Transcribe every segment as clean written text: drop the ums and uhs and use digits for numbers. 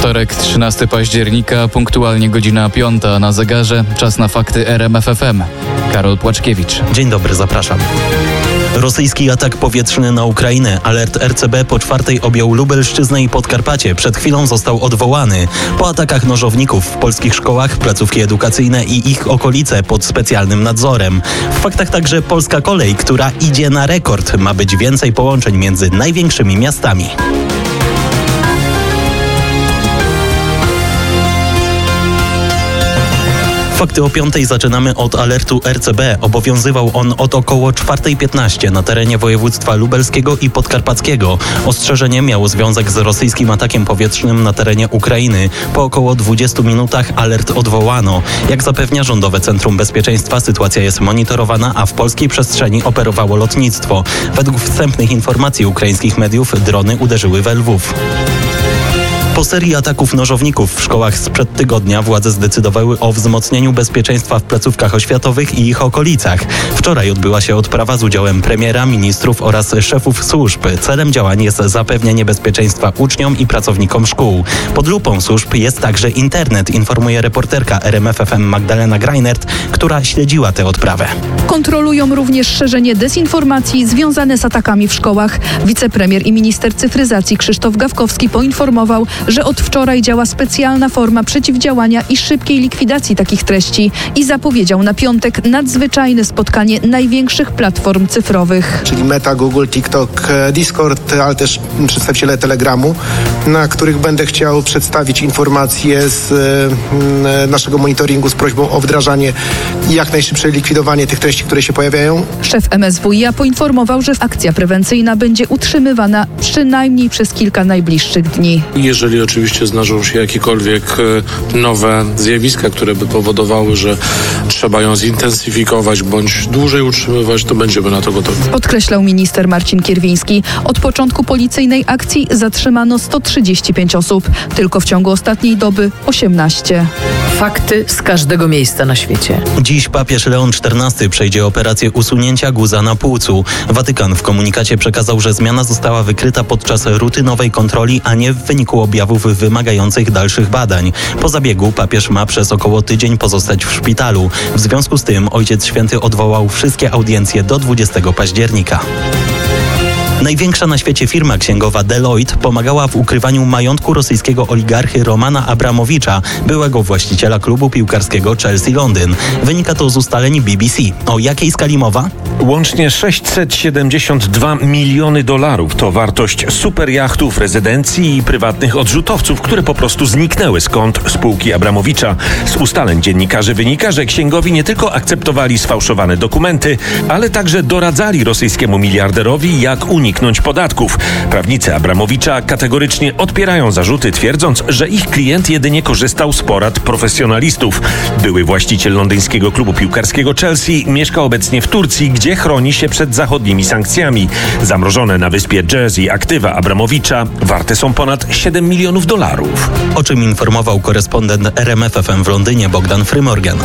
Wtorek, 13 października, punktualnie godzina 5 na zegarze. Czas na fakty RMF FM. Karol Płaczkiewicz. Dzień dobry, zapraszam. Rosyjski atak powietrzny na Ukrainę. Alert RCB po 4 objął Lubelszczyznę i Podkarpacie. Przed chwilą został odwołany. Po atakach nożowników w polskich szkołach, placówki edukacyjne i ich okolice pod specjalnym nadzorem. W faktach także polska kolej, która idzie na rekord. Ma być więcej połączeń między największymi miastami. Fakty o 5 zaczynamy od alertu RCB. Obowiązywał on od około 4:15 na terenie województwa lubelskiego i podkarpackiego. Ostrzeżenie miało związek z rosyjskim atakiem powietrznym na terenie Ukrainy. Po około 20 minutach alert odwołano. Jak zapewnia Rządowe Centrum Bezpieczeństwa, sytuacja jest monitorowana, a w polskiej przestrzeni operowało lotnictwo. Według wstępnych informacji ukraińskich mediów drony uderzyły we Lwów. Po serii ataków nożowników w szkołach sprzed tygodnia władze zdecydowały o wzmocnieniu bezpieczeństwa w placówkach oświatowych i ich okolicach. Wczoraj odbyła się odprawa z udziałem premiera, ministrów oraz szefów służb. Celem działań jest zapewnienie bezpieczeństwa uczniom i pracownikom szkół. Pod lupą służb jest także internet, informuje reporterka RMF FM Magdalena Greinert, która śledziła tę odprawę. Kontrolują również szerzenie dezinformacji związane z atakami w szkołach. Wicepremier i minister cyfryzacji Krzysztof Gawkowski poinformował, że od wczoraj działa specjalna forma przeciwdziałania i szybkiej likwidacji takich treści i zapowiedział na piątek nadzwyczajne spotkanie największych platform cyfrowych. Czyli Meta, Google, TikTok, Discord, ale też przedstawiciele Telegramu, na których będę chciał przedstawić informacje z naszego monitoringu z prośbą o wdrażanie i jak najszybsze likwidowanie tych treści, które się pojawiają. Szef MSWiA poinformował, że akcja prewencyjna będzie utrzymywana przynajmniej przez kilka najbliższych dni. Jeżeli oczywiście zdarzą się jakiekolwiek nowe zjawiska, które by powodowały, że trzeba ją zintensyfikować bądź dłużej utrzymywać, to będziemy na to gotowi. Podkreślał minister Marcin Kierwiński. Od początku policyjnej akcji zatrzymano 135 osób. Tylko w ciągu ostatniej doby 18. Fakty z każdego miejsca na świecie. Dziś papież Leon XIV przejdzie operację usunięcia guza na płucu. Watykan w komunikacie przekazał, że zmiana została wykryta podczas rutynowej kontroli, a nie w wyniku objawów wymagających dalszych badań. Po zabiegu papież ma przez około tydzień pozostać w szpitalu. W związku z tym Ojciec Święty odwołał wszystkie audiencje do 20 października. Największa na świecie firma księgowa Deloitte pomagała w ukrywaniu majątku rosyjskiego oligarchy Romana Abramowicza, byłego właściciela klubu piłkarskiego Chelsea Londyn. Wynika to z ustaleń BBC. O jakiej skali mowa? Łącznie $672 miliony to wartość superjachtów, rezydencji i prywatnych odrzutowców, które po prostu zniknęły z kont spółki Abramowicza. Z ustaleń dziennikarzy wynika, że księgowi nie tylko akceptowali sfałszowane dokumenty, ale także doradzali rosyjskiemu miliarderowi, jak uniknąć podatków. Prawnicy Abramowicza kategorycznie odpierają zarzuty, twierdząc, że ich klient jedynie korzystał z porad profesjonalistów. Były właściciel londyńskiego klubu piłkarskiego Chelsea mieszka obecnie w Turcji, gdzie chroni się przed zachodnimi sankcjami. Zamrożone na wyspie Jersey aktywa Abramowicza warte są ponad $7 milionów. O czym informował korespondent RMF FM w Londynie Bogdan Frymorgan.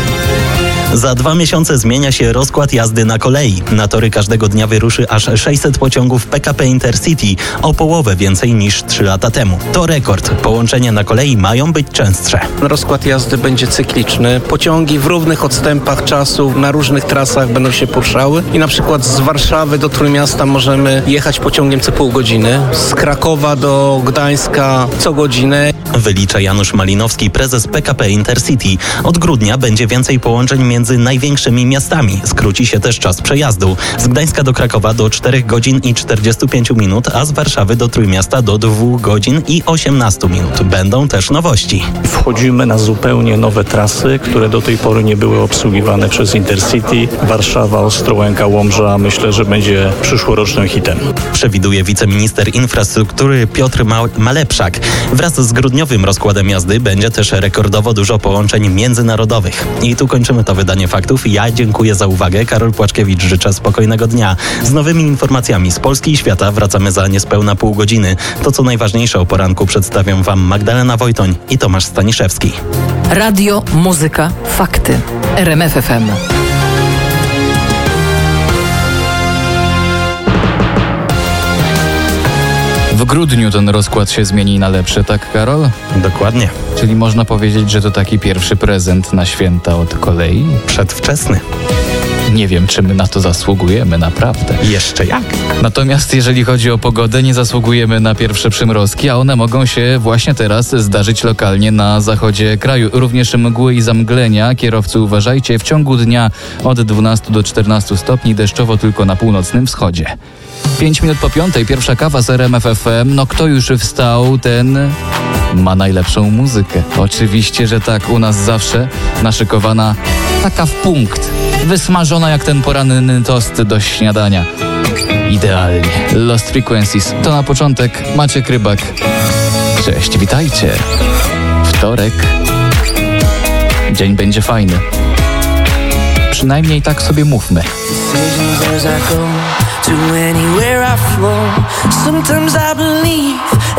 Za 2 miesiące zmienia się rozkład jazdy na kolei. Na tory każdego dnia wyruszy aż 600 pociągów PKP Intercity, o połowę więcej niż 3 lata temu. To rekord. Połączenia na kolei mają być częstsze. Rozkład jazdy będzie cykliczny. Pociągi w równych odstępach czasu na różnych trasach będą się poruszały i na przykład z Warszawy do Trójmiasta możemy jechać pociągiem co pół godziny. Z Krakowa do Gdańska co godzinę. Wylicza Janusz Malinowski, prezes PKP Intercity. Od grudnia będzie więcej połączeń między największymi miastami. Skróci się też czas przejazdu. Z Gdańska do Krakowa do 4 godzin i 45 minut, a z Warszawy do Trójmiasta do 2 godzin i 18 minut. Będą też nowości. Wchodzimy na zupełnie nowe trasy, które do tej pory nie były obsługiwane przez Intercity. Warszawa, Ostrołęka, Łomża. Myślę, że będzie przyszłorocznym hitem. Przewiduje wiceminister infrastruktury Piotr Malepszak. Wraz z grudniowym rozkładem jazdy będzie też rekordowo dużo połączeń międzynarodowych. I tu kończymy to wydanie faktów. Ja dziękuję za uwagę. Karol Płaczkiewicz, życzę spokojnego dnia. Z nowymi informacjami z Polski i świata wracamy za niespełna pół godziny. To co najważniejsze o poranku przedstawią Wam Magdalena Wojtoń i Tomasz Staniszewski. Radio, muzyka, fakty. RMF FM. W grudniu ten rozkład się zmieni na lepszy, tak Karol? Dokładnie. Czyli można powiedzieć, że to taki pierwszy prezent na święta od kolei? Przedwczesny. Nie wiem, czy my na to zasługujemy, naprawdę. Jeszcze jak? Natomiast jeżeli chodzi o pogodę, nie zasługujemy na pierwsze przymrozki, a one mogą się właśnie teraz zdarzyć lokalnie na zachodzie kraju. Również mgły i zamglenia. Kierowcy uważajcie, w ciągu dnia od 12 do 14 stopni, deszczowo tylko na północnym wschodzie. 5 minut po 5, pierwsza kawa z RMF FM. No kto już wstał, ten ma najlepszą muzykę. Oczywiście, że tak, u nas zawsze naszykowana taka w punkt. Wysmażona jak ten poranny tost do śniadania. Idealnie. Lost Frequencies. To na początek Maciek Rybak. Cześć, witajcie. Wtorek. Dzień będzie fajny. Przynajmniej tak sobie mówmy.